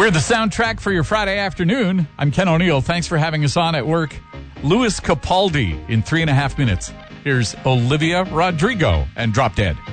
We're the soundtrack for your Friday afternoon. I'm Ken O'Neill. Thanks for having us on at work. Louis Capaldi in 3.5 minutes. Here's Olivia Rodrigo and Drop Dead.